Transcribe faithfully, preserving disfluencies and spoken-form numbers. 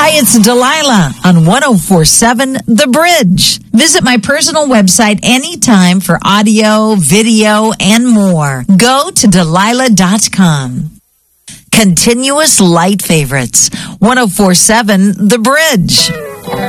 Hi, it's Delilah on one oh four point seven The Bridge. Visit my personal website anytime for audio, video, and more. Go to Delilah dot com. Continuous light favorites. one oh four point seven The Bridge.